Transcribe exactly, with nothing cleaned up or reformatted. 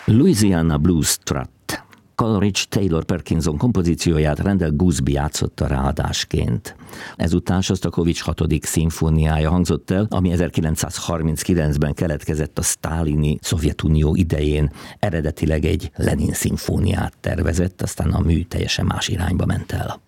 Louisiana Blues Strut. Coleridge Taylor Perkinson kompozícióját Randall Gooseby játszotta ráadásként. Ezután Sosztakovics hatodik szimfóniája hangzott el, ami ezerkilencszázharminckilencben keletkezett a sztálini Szovjetunió idején. Eredetileg egy Lenin szimfóniát tervezett, aztán a mű teljesen más irányba ment el.